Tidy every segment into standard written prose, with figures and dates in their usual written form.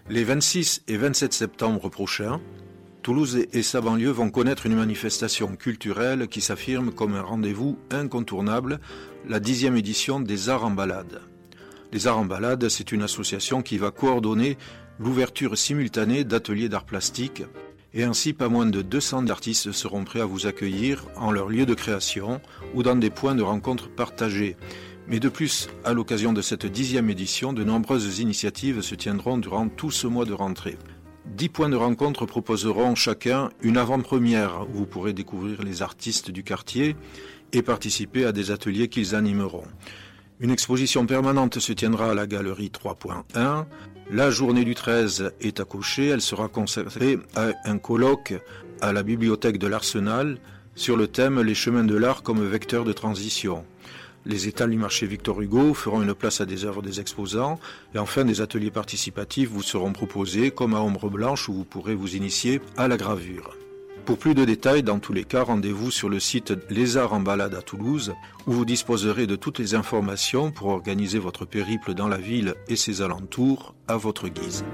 Les 26 et 27 septembre prochains, Toulouse et sa banlieue vont connaître une manifestation culturelle qui s'affirme comme un rendez-vous incontournable, la 10e édition des Arts en Balade. Les Arts en Balade, c'est une association qui va coordonner l'ouverture simultanée d'ateliers d'art plastique et ainsi pas moins de 200 artistes seront prêts à vous accueillir en leur lieu de création ou dans des points de rencontre partagés. Mais de plus, à l'occasion de cette 10e édition, de nombreuses initiatives se tiendront durant tout ce mois de rentrée. 10 points de rencontre proposeront chacun une avant-première où vous pourrez découvrir les artistes du quartier et participer à des ateliers qu'ils animeront. Une exposition permanente se tiendra à la galerie 3.1. La journée du 13 est à cocher. Elle sera consacrée à un colloque à la bibliothèque de l'Arsenal sur le thème « Les chemins de l'art comme vecteur de transition ». Les étals du marché Victor Hugo feront une place à des œuvres des exposants et enfin des ateliers participatifs vous seront proposés comme à Ombre Blanche où vous pourrez vous initier à la gravure. Pour plus de détails, dans tous les cas, rendez-vous sur le site Les Arts en Balade à Toulouse où vous disposerez de toutes les informations pour organiser votre périple dans la ville et ses alentours à votre guise.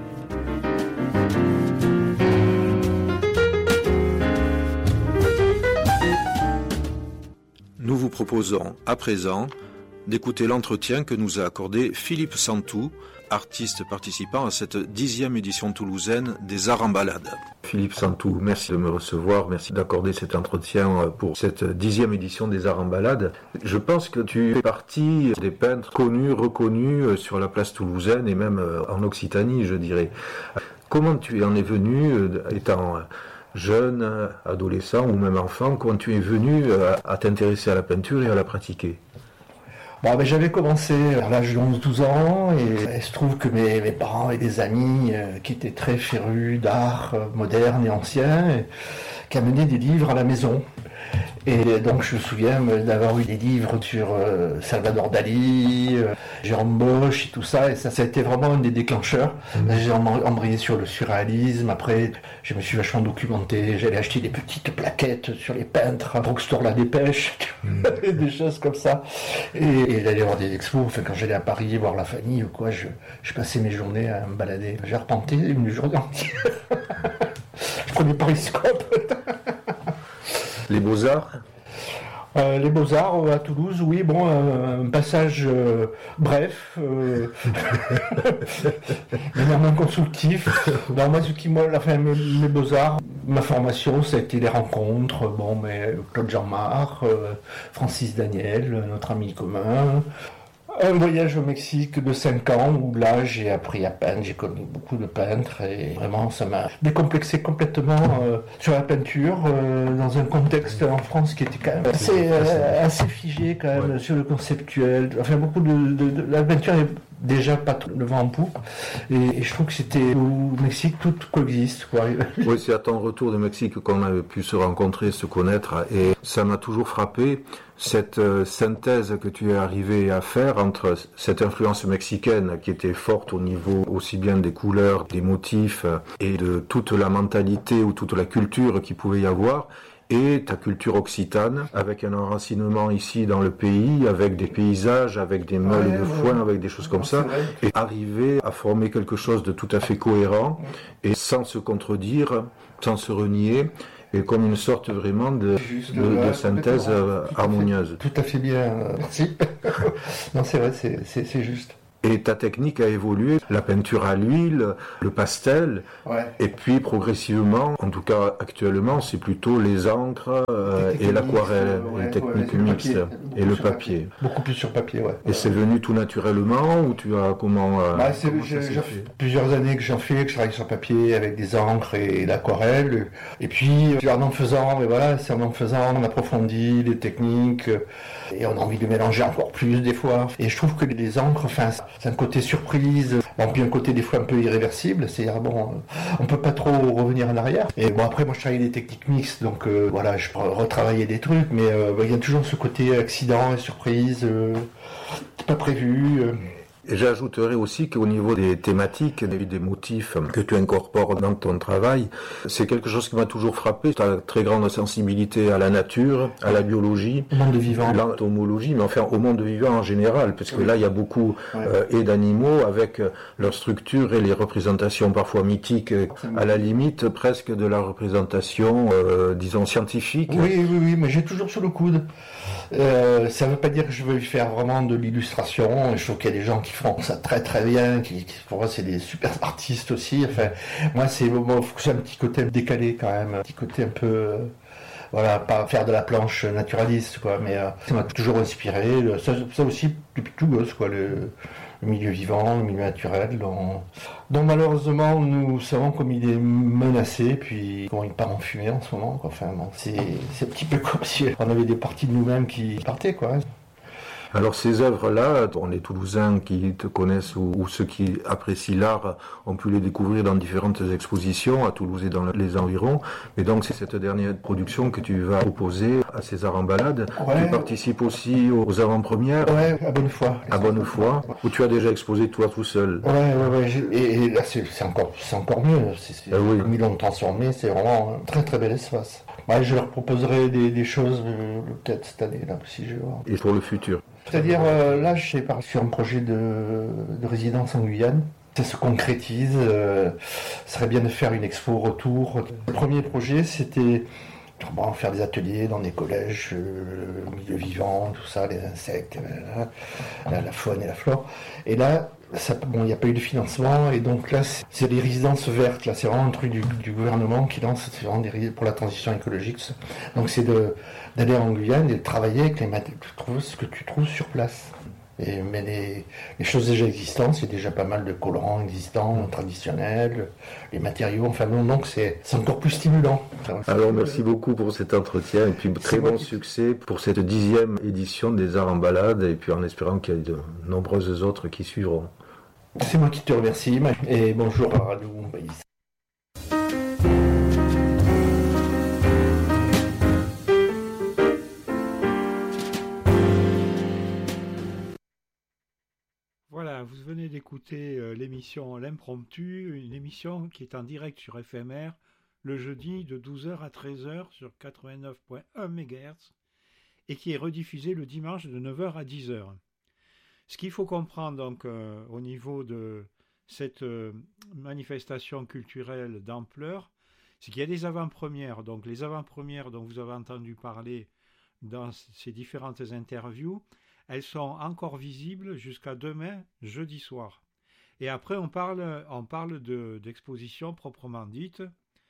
Nous vous proposons à présent d'écouter l'entretien que nous a accordé Philippe Santou, artiste participant à cette 10e édition toulousaine des Arts en Balade. Philippe Santou, merci de me recevoir, merci d'accorder cet entretien pour cette 10e édition des Arts en Balade. Je pense que tu fais partie des peintres connus, reconnus sur la place toulousaine et même en Occitanie, je dirais. Comment tu en es venu, étant jeune, adolescent ou même enfant, quand tu es venu à t'intéresser à la peinture et à la pratiquer? J'avais commencé à l'âge de 11-12 ans et il se trouve que mes parents avaient des amis qui étaient très férus d'art moderne et ancien et qui amenaient des livres à la maison. Et donc je me souviens d'avoir eu des livres sur Salvador Dali, Jérôme Bosch et tout ça, et ça a été vraiment un des déclencheurs. J'ai embrayé sur le surréalisme, après je me suis vachement documenté, j'allais acheter des petites plaquettes sur les peintres, à Drugstore La Dépêche, des choses comme ça, et d'aller voir des expos. Enfin, quand j'allais à Paris voir la famille ou quoi, je passais mes journées à me balader. J'ai arpenté une journée entière. Je prenais Pariscope. Les Beaux-Arts? Les Beaux-Arts à Toulouse, oui, un passage bref, mais néanmoins constructif. Moi, mes Beaux-Arts, ma formation, ça a été les rencontres, mais Claude Jean-Marc, Francis Daniel, notre ami commun. Un voyage au Mexique de 5 ans où là j'ai appris à peindre, j'ai connu beaucoup de peintres et vraiment ça m'a décomplexé complètement sur la peinture dans un contexte en France qui était quand même assez figé quand même sur le conceptuel. Enfin beaucoup de la peinture est déjà pas le vent en poupe et je trouve que c'était au Mexique tout coexiste quoi. Oui, c'est à ton retour de Mexique qu'on a pu se rencontrer, se connaître et ça m'a toujours frappé cette synthèse que tu es arrivé à faire entre cette influence mexicaine qui était forte au niveau aussi bien des couleurs, des motifs et de toute la mentalité ou toute la culture qu'il pouvait y avoir et ta culture occitane, avec un enracinement ici dans le pays, avec des paysages, avec des meules de foin, avec des choses comme ça, et arriver à former quelque chose de tout à fait cohérent, et sans se contredire, sans se renier, et comme une sorte vraiment de synthèse harmonieuse. Tout à fait bien, merci. Non, c'est vrai, c'est juste. Et ta technique a évolué, la peinture à l'huile, le pastel, et puis progressivement, en tout cas actuellement, c'est plutôt les encres et l'aquarelle, les techniques mixtes, et le papier. Beaucoup plus sur papier, Et c'est venu tout naturellement, ou tu as comment j'ai fait plusieurs années que j'en fais, que je travaille sur papier avec des encres et l'aquarelle, et puis en faisant, c'est en faisant, on approfondit les techniques, et on a envie de mélanger encore plus des fois. Et je trouve que les encres, c'est un côté surprise, puis un côté des fois un peu irréversible, c'est-à-dire on peut pas trop revenir en arrière. Et après moi je travaille des techniques mixtes, donc je peux retravailler des trucs, mais il y a toujours ce côté accident et surprise, pas prévu. Et j'ajouterais aussi qu'au niveau des thématiques, des motifs que tu incorpores dans ton travail, c'est quelque chose qui m'a toujours frappé. Tu as très grande sensibilité à la nature, à la biologie, au monde vivant, l'entomologie, mais enfin au monde vivant en général, parce que là il y a beaucoup et d'animaux avec leur structure et les représentations parfois mythiques, à la limite presque de la représentation, disons scientifique. Oui, mais j'ai toujours sur le coude. Ça ne veut pas dire que je veux faire vraiment de l'illustration. Je trouve qu'il y a des gens qui font ça très très bien, qui pour moi c'est des super artistes aussi. Enfin, moi faut que j'ai un petit côté décalé quand même, un petit côté un peu, voilà, pas faire de la planche naturaliste, quoi. Mais ça m'a toujours inspiré. Ça aussi depuis tout gosse, quoi. Le milieu vivant, le milieu naturel, dont malheureusement nous savons comme il est menacé, puis comment il part en fumée en ce moment, quoi. Enfin, bon, c'est un petit peu comme si on avait des parties de nous-mêmes qui partaient, quoi. Alors ces œuvres-là, les Toulousains qui te connaissent ou ceux qui apprécient l'art ont pu les découvrir dans différentes expositions à Toulouse et dans les environs. Mais donc c'est cette dernière production que tu vas proposer à César en balade. Tu participes aussi aux avant-premières. Ouais, à Bonnefoy. À Bonnefoy, où tu as déjà exposé toi tout seul. Ouais. Et là c'est encore mieux. Comme ils l'ont transformé, c'est vraiment un très très bel espace. Ouais, je leur proposerai des choses peut-être cette année là si je vois. Et pour le futur. C'est-à-dire, là, je suis parti sur un projet de résidence en Guyane. Ça se concrétise. Ce serait bien de faire une expo retour. Le premier projet, c'était faire des ateliers dans des collèges, le milieu vivant, tout ça, les insectes, la faune et la flore. Et là, il n'y a pas eu de financement, et donc là, c'est des résidences vertes. Là, c'est vraiment un truc du gouvernement qui lance, c'est vraiment pour la transition écologique. Donc c'est d'aller en Guyane et de travailler avec ce que tu trouves sur place. Mais les choses déjà existantes, c'est déjà pas mal de colorants existants, traditionnels, les matériaux, enfin bon, donc c'est encore plus stimulant. Alors merci beaucoup pour cet entretien et puis très bon succès pour cette 10e édition des Arts en balade et puis en espérant qu'il y ait de nombreuses autres qui suivront. C'est moi qui te remercie et bonjour à Radio Montpellier. Voilà, vous venez d'écouter l'émission L'Impromptu, une émission qui est en direct sur FMR le jeudi de 12h à 13h sur 89.1 MHz et qui est rediffusée le dimanche de 9h à 10h. Ce qu'il faut comprendre donc au niveau de cette manifestation culturelle d'ampleur, c'est qu'il y a des avant-premières. Donc les avant-premières dont vous avez entendu parler dans ces différentes interviews, elles sont encore visibles jusqu'à demain, jeudi soir. Et après, on parle d'expositions proprement dites.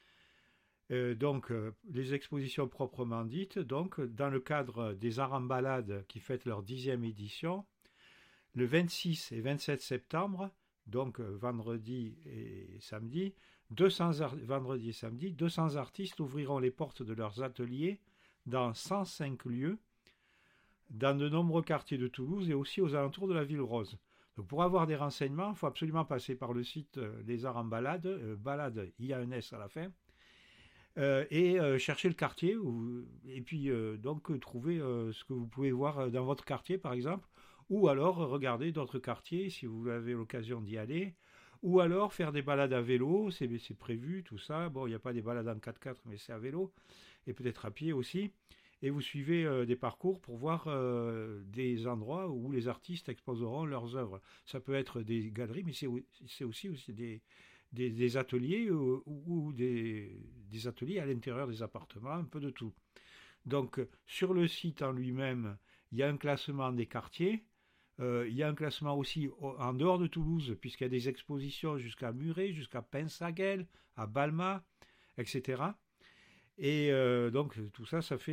Les expositions proprement dites, donc, dans le cadre des Arts en balade qui fêtent leur 10e édition, le 26 et 27 septembre, donc vendredi et samedi, 200 artistes ouvriront les portes de leurs ateliers dans 105 lieux, dans de nombreux quartiers de Toulouse et aussi aux alentours de la ville rose. Donc pour avoir des renseignements, il faut absolument passer par le site des Arts en balade, balade, il y a un S à la fin, et chercher le quartier, et puis donc trouver ce que vous pouvez voir dans votre quartier par exemple, ou alors regarder d'autres quartiers si vous avez l'occasion d'y aller, ou alors faire des balades à vélo, c'est prévu tout ça, bon il n'y a pas des balades en 4x4 mais c'est à vélo, et peut-être à pied aussi. Et vous suivez des parcours pour voir des endroits où les artistes exposeront leurs œuvres. Ça peut être des galeries, mais c'est aussi des ateliers ou des ateliers à l'intérieur des appartements, un peu de tout. Donc, sur le site en lui-même, il y a un classement des quartiers. Il y a un classement aussi en dehors de Toulouse, puisqu'il y a des expositions jusqu'à Muret, jusqu'à Pinsaguel, à Balma, etc. Et donc, tout ça, ça fait